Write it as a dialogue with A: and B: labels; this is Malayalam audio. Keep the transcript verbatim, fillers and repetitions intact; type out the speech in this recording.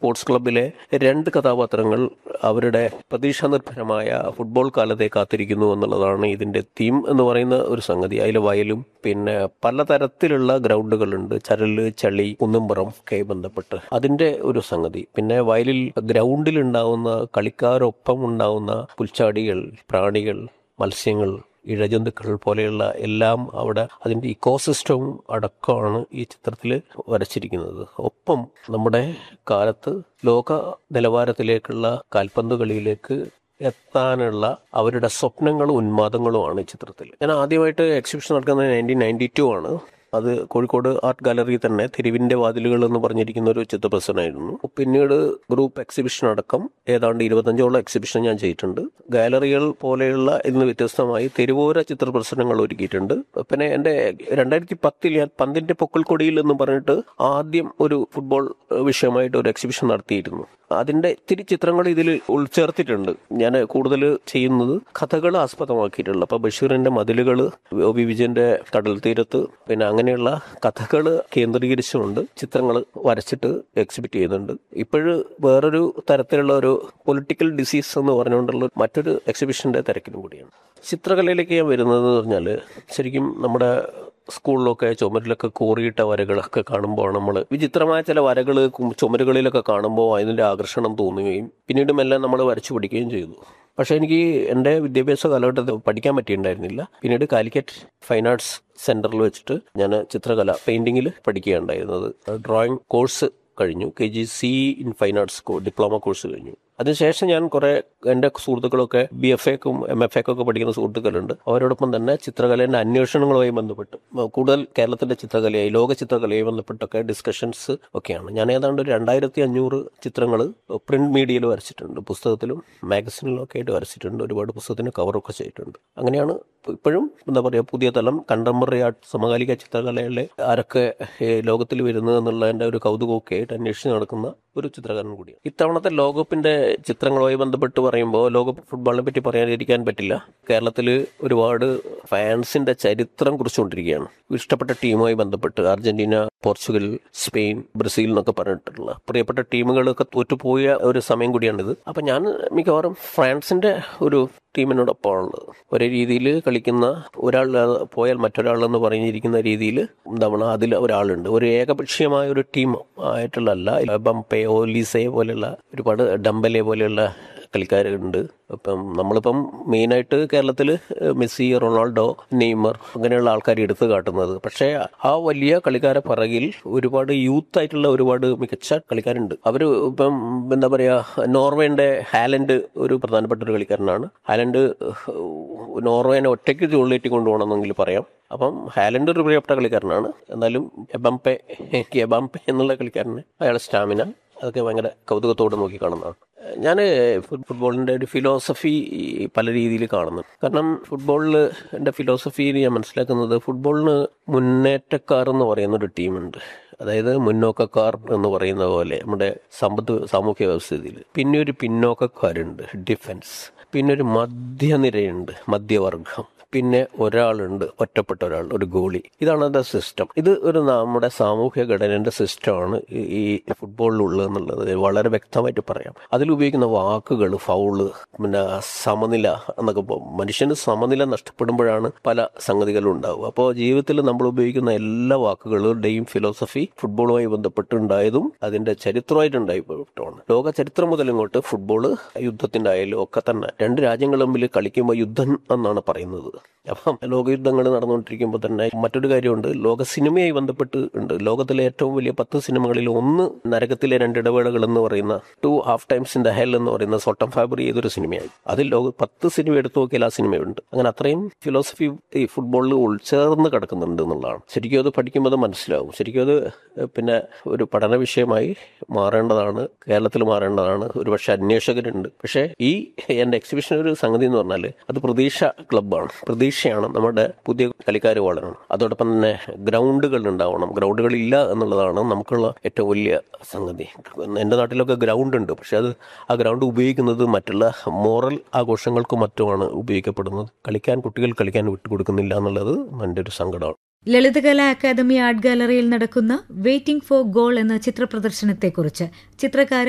A: സ്പോർട്സ് ക്ലബ്ബിലെ രണ്ട് കഥാപാത്രങ്ങൾ അവരുടെ പ്രതീക്ഷാനിർഭരമായ ഫുട്ബോൾ കാലത്തെ കാത്തിരിക്കുന്നു എന്നുള്ളതാണ് ഇതിൻ്റെ തീം എന്ന് പറയുന്ന ഒരു സംഗതി. അതിൽ വയലും പിന്നെ പലതരത്തിലുള്ള ഗ്രൗണ്ടുകളുണ്ട്, ചരല്, ചളി, കുന്നുംപുറം ഒക്കെ ബന്ധപ്പെട്ട് അതിൻ്റെ ഒരു സംഗതി. പിന്നെ വയലിൽ ഗ്രൗണ്ടിൽ ഉണ്ടാവുന്ന കളിക്കാരൊപ്പം ഉണ്ടാവുന്ന പുൽച്ചാടികൾ, പ്രാണികൾ, മത്സ്യങ്ങൾ, ഇഴജന്തുക്കൾ പോലെയുള്ള എല്ലാം അവിടെ അതിൻ്റെ ഇക്കോസിസ്റ്റവും അടക്കമാണ് ഈ ചിത്രത്തിൽ വരച്ചിരിക്കുന്നത്. ഒപ്പം നമ്മുടെ കാലത്ത് ലോക നിലവാരത്തിലേക്കുള്ള കാൽപന്ത് കളിയിലേക്ക് എത്താനുള്ള അവരുടെ സ്വപ്നങ്ങളും ഉന്മാദങ്ങളുമാണ് ഈ ചിത്രത്തിൽ. ഞാൻ ആദ്യമായിട്ട് എക്സിബിഷൻ നടക്കുന്നത് നയൻറ്റീൻ നയൻറ്റി ടു ആണ്. അത് കോഴിക്കോട് ആർട്ട് ഗാലറി തന്നെ തെരുവിൻ്റെ വാതിലുകൾ എന്ന് പറഞ്ഞിരിക്കുന്ന ഒരു ചിത്രപ്രദർശനമായിരുന്നു. പിന്നീട് ഗ്രൂപ്പ് എക്സിബിഷൻ അടക്കം ഏതാണ്ട് ഇരുപത്തഞ്ചോളം എക്സിബിഷൻ ഞാൻ ചെയ്തിട്ടുണ്ട്. ഗാലറികൾ പോലെയുള്ള ഇന്ന് വ്യത്യസ്തമായി തെരുവോര ചിത്രപ്രദർശനങ്ങൾ ഒരുക്കിയിട്ടുണ്ട്. പിന്നെ എൻ്റെ രണ്ടായിരത്തി പത്തിൽ ഞാൻ പന്തിൻ്റെ പൊക്കൽക്കൊടിയിൽ എന്ന് പറഞ്ഞിട്ട് ആദ്യം ഒരു ഫുട്ബോൾ വിഷയമായിട്ട് ഒരു എക്സിബിഷൻ നടത്തിയിരുന്നു. അതിൻ്റെ ഇത്തിരി ചിത്രങ്ങൾ ഇതിൽ ഉൾച്ചേർത്തിട്ടുണ്ട്. ഞാൻ കൂടുതൽ ചെയ്യുന്നത് കഥകൾ ആസ്പദമാക്കിയിട്ടുള്ള, അപ്പോൾ ബഷീറിൻ്റെ മതിലുകൾ, ഒ വി വിജയൻ്റെ കടൽ തീരത്ത്, പിന്നെ അങ്ങനെയുള്ള കഥകൾ കേന്ദ്രീകരിച്ചുകൊണ്ട് ചിത്രങ്ങൾ വരച്ചിട്ട് എക്സിബിറ്റ് ചെയ്യുന്നുണ്ട്. ഇപ്പോഴ് വേറൊരു തരത്തിലുള്ള ഒരു പൊളിറ്റിക്കൽ ഡിസീസ് എന്ന് പറഞ്ഞുകൊണ്ടുള്ള മറ്റൊരു എക്സിബിഷൻ്റെ തിരക്കിനും കൂടിയാണ്. ചിത്രകലയിലേക്ക് ഞാൻ വരുന്നത് പറഞ്ഞാൽ ശരിക്കും നമ്മുടെ സ്കൂളിലൊക്കെ ചുമരിലൊക്കെ കോറിയിട്ട വരകളൊക്കെ കാണുമ്പോൾ നമ്മൾ വിചിത്രമായ ചില വരകൾ ചുമരുകളിലൊക്കെ കാണുമ്പോൾ അതിൻ്റെ ആകർഷണം തോന്നുകയും പിന്നീട് മെല്ലെ നമ്മൾ വരച്ചു പഠിക്കുകയും ചെയ്തു. പക്ഷേ എനിക്ക് എൻ്റെ വിദ്യാഭ്യാസ കാലഘട്ടത്തിൽ പഠിക്കാൻ പറ്റിയിട്ടുണ്ടായിരുന്നില്ല. പിന്നീട് കാലിക്കറ്റ് ഫൈൻ ആർട്സ് സെൻറ്ററിൽ വെച്ചിട്ട് ഞാൻ ചിത്രകല പെയിൻറ്റിങ്ങിൽ പഠിക്കുകയുണ്ടായിരുന്നത്. ഡ്രോയിങ് കോഴ്സ് കഴിഞ്ഞു, K G C in fine arts diploma course കഴിഞ്ഞു. അതിനുശേഷം ഞാൻ കുറേ എൻ്റെ സുഹൃത്തുക്കളൊക്കെ ബി എഫ് എക്കും എം എഫ് എക്കൊക്കെ പഠിക്കുന്ന സുഹൃത്തുക്കളുണ്ട്. അവരോടൊപ്പം തന്നെ ചിത്രകലേൻ്റെ അന്വേഷണങ്ങളുമായി ബന്ധപ്പെട്ട് കൂടുതൽ കേരളത്തിൻ്റെ ചിത്രകലയായി ലോക ചിത്രകലയുമായി ബന്ധപ്പെട്ടൊക്കെ ഡിസ്കഷൻസ് ഒക്കെയാണ്. ഞാൻ ഏതാണ്ട് ഒരു രണ്ടായിരത്തി അഞ്ഞൂറ് ചിത്രങ്ങൾ പ്രിന്റ് മീഡിയയിൽ വരച്ചിട്ടുണ്ട്. പുസ്തകത്തിലും മാഗസിനിലും ഒക്കെ ആയിട്ട് വരച്ചിട്ടുണ്ട്. ഒരുപാട് പുസ്തകത്തിന് കവറൊക്കെ ചെയ്തിട്ടുണ്ട്. അങ്ങനെയാണ് ഇപ്പോഴും എന്താ പറയുക, പുതിയ തലം കണ്ടംപററി ആർട്ട്, സമകാലിക ചിത്രകലയിലെ ആരൊക്കെ ലോകത്തിൽ വരുന്നത് എന്നുള്ളതിൻ്റെ ഒരു കൗതുകമൊക്കെ ആയിട്ട് അന്വേഷിച്ച് നടക്കുന്ന ഒരു ചിത്രകാരൻ കൂടിയാണ്. ഇത്തവണത്തെ ലോകകപ്പിൻ്റെ ചിത്രങ്ങളുമായി ബന്ധപ്പെട്ട് പറയുമ്പോൾ ലോകകപ്പ് ഫുട്ബോളിനെ പറ്റി പറയാതിരിക്കാൻ പറ്റില്ല. കേരളത്തിൽ ഒരുപാട് ഫാൻസിൻ്റെ ചരിത്രം കുറിച്ചുകൊണ്ടിരിക്കുകയാണ്. ഇഷ്ടപ്പെട്ട ടീമുമായി ബന്ധപ്പെട്ട് അർജന്റീന, പോർച്ചുഗൽ, സ്പെയിൻ, ബ്രസീൽ എന്നൊക്കെ പറഞ്ഞിട്ടുള്ള പ്രിയപ്പെട്ട ടീമുകളൊക്കെ തോറ്റുപോയ ഒരു സമയം കൂടിയാണിത്. അപ്പം ഞാൻ മിക്കവാറും ഫ്രാൻസിൻ്റെ ഒരു ടീമിനോടൊപ്പമാണുള്ളത്. ഒരേ രീതിയിൽ കളിക്കുന്ന ഒരാൾ പോയാൽ മറ്റൊരാളെന്ന് പറഞ്ഞിരിക്കുന്ന രീതിയിൽ എന്താണ് അതിൽ ഒരാളുണ്ട്. ഒരു ഏകപക്ഷീയമായ ഒരു ടീം ആയിട്ടുള്ളതല്ല. ബംപെ, ഓലീസെ പോലെയുള്ള ഒരുപാട് ഡംബലെ പോലെയുള്ള കളിക്കാരുണ്ട്. ഇപ്പം നമ്മളിപ്പം മെയിനായിട്ട് കേരളത്തിൽ മെസ്സി, റൊണാൾഡോ, നെയ്മർ അങ്ങനെയുള്ള ആൾക്കാർ എടുത്തു കാട്ടുന്നത്. പക്ഷേ ആ വലിയ കളിക്കാരെ പിറകിൽ ഒരുപാട് യൂത്ത് ആയിട്ടുള്ള ഒരുപാട് മികച്ച കളിക്കാരുണ്ട്. അവർ ഇപ്പം എന്താ പറയുക, നോർവേൻ്റെ ഹാലൻഡ് ഒരു പ്രധാനപ്പെട്ട ഒരു കളിക്കാരനാണ്. ഹാലൻഡ് നോർവേനെ ഒറ്റയ്ക്ക് ചുള്ളിയേറ്റി കൊണ്ടുപോകണമെന്നെങ്കിൽ പറയാം. അപ്പം ഹാലൻഡ് ഒരു പ്രിയപ്പെട്ട കളിക്കാരനാണ്. എന്നാലും എബംപെ എബംപെ എന്നുള്ള കളിക്കാരന് അയാളുടെ സ്റ്റാമിന അതൊക്കെ ഭയങ്കര കൗതുകത്തോടെ നോക്കി കാണുന്നതാണ്. ഞാൻ ഫുട്ബോളിൻ്റെ ഒരു ഫിലോസഫി പല രീതിയിൽ കാണുന്നു. കാരണം ഫുട്ബോളിൽ എൻ്റെ ഫിലോസഫി ഞാൻ മനസ്സിലാക്കുന്നത്, ഫുട്ബോളിന് മുന്നേറ്റക്കാർ എന്ന് പറയുന്നൊരു ടീമുണ്ട്. അതായത് മുന്നോക്കക്കാർ എന്ന് പറയുന്ന പോലെ നമ്മുടെ സമ്പദ് സാമൂഹ്യ വ്യവസ്ഥയിൽ, പിന്നെ ഒരു പിന്നോക്കക്കാരുണ്ട്, ഡിഫൻസ്, പിന്നെ ഒരു മധ്യനിരയുണ്ട്, മധ്യവർഗം, പിന്നെ ഒരാളുണ്ട്, ഒറ്റപ്പെട്ട ഒരാൾ, ഒരു ഗോളി. ഇതാണ് അതിൻ്റെ സിസ്റ്റം. ഇത് ഒരു നമ്മുടെ സാമൂഹ്യ ഘടനയുടെ സിസ്റ്റമാണ് ഈ ഫുട്ബോളിലുള്ളത് എന്നുള്ളത് വളരെ വ്യക്തമായിട്ട് പറയാം. അതിലുപയോഗിക്കുന്ന വാക്കുകൾ, ഫൗള്, പിന്നെ സമനില എന്നൊക്കെ, മനുഷ്യന് സമനില നഷ്ടപ്പെടുമ്പോഴാണ് പല സംഗതികളും ഉണ്ടാവുക. അപ്പോൾ ജീവിതത്തിൽ നമ്മൾ ഉപയോഗിക്കുന്ന എല്ലാ വാക്കുകളുടെയും ഫിലോസഫി ഫുട്ബോളുമായി ബന്ധപ്പെട്ടുണ്ടായതും അതിൻ്റെ ചരിത്രമായിട്ടുണ്ടായിട്ടാണ്. ലോക ചരിത്രം മുതൽ ഇങ്ങോട്ട് ഫുട്ബോൾ യുദ്ധത്തിൻ്റെ ആയാലും ഒക്കെ തന്നെ രണ്ട് രാജ്യങ്ങൾ തമ്മിൽ കളിക്കുമ്പോൾ യുദ്ധം എന്നാണ് പറയുന്നത്. അപ്പം ലോകയുദ്ധങ്ങൾ നടന്നുകൊണ്ടിരിക്കുമ്പോൾ തന്നെ മറ്റൊരു കാര്യമുണ്ട്, ലോക സിനിമയായി ബന്ധപ്പെട്ട് ഉണ്ട്. ലോകത്തിലെ ഏറ്റവും വലിയ പത്ത് സിനിമകളിൽ ഒന്ന് നരകത്തിലെ രണ്ടിടവേളകൾ എന്ന് പറയുന്ന to half times in the hell എന്ന് പറയുന്ന സോട്ടം ഫാബ്രി ചെയ്തൊരു സിനിമയായി. അതിൽ ലോക പത്ത് സിനിമ എടുത്തു നോക്കിയാൽ ആ സിനിമയുണ്ട്. അങ്ങനെ അത്രയും ഫിലോസഫി ഈ ഫുട്ബോളിൽ ഉൾച്ചേർന്ന് കിടക്കുന്നുണ്ട് എന്നുള്ളതാണ്. ശരിക്കും അത് പഠിക്കുമ്പോൾ അത് മനസ്സിലാവും. ശരിക്കും അത് പിന്നെ ഒരു പഠന വിഷയമായി മാറേണ്ടതാണ്, കേരളത്തിൽ മാറേണ്ടതാണ്. ഒരുപക്ഷെ അന്വേഷകരുണ്ട്. പക്ഷേ ഈ എൻ്റെ എക്സിബിഷൻ ഒരു സംഗതി എന്ന് പറഞ്ഞാൽ അത് പ്രതീക്ഷ ക്ലബ്ബാണ്. പ്രതീക്ഷയാണ് നമ്മുടെ പുതിയ കളിക്കാർ വളരണം. അതോടൊപ്പം തന്നെ ഗ്രൗണ്ടുകൾ ഉണ്ടാവണം. ഗ്രൗണ്ടുകൾ ഇല്ല എന്നുള്ളതാണ് നമുക്കുള്ള ഏറ്റവും വലിയ സംഗതി. എൻ്റെ നാട്ടിലൊക്കെ ഗ്രൗണ്ട് ഉണ്ട്, പക്ഷെ അത് ആ ഗ്രൗണ്ട് ഉപയോഗിക്കുന്നത് മറ്റുള്ള മോറൽ ആഘോഷങ്ങൾക്കും മറ്റുമാണ് ഉപയോഗിക്കപ്പെടുന്നത്. കളിക്കാൻ കുട്ടികൾ കളിക്കാൻ വിട്ടുകൊടുക്കുന്നില്ല എന്നുള്ളത് എൻ്റെ ഒരു സങ്കടമാണ്.
B: ലളിതകലാ അക്കാദമി ആർട്ട് ഗാലറിയിൽ നടക്കുന്ന വെയിറ്റിംഗ് ഫോർ ഗോൾ എന്ന ചിത്ര പ്രദർശനത്തെക്കുറിച്ച് ചിത്രകാരൻ